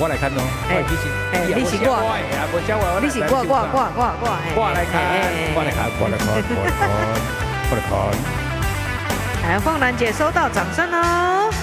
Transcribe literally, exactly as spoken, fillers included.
我来看哦。 哎你是哎你是我啊，无写我， 你是我我我我我， 我来看，我来看，我来看，我来看，我来看。 来，凤兰姐收到掌声哦。